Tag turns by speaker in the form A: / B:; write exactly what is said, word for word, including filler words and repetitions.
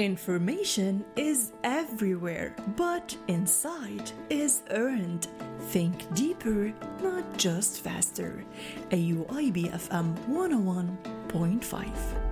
A: Information is everywhere, but inside is earned. Think deeper, not just faster. A U I B F M one oh one point five.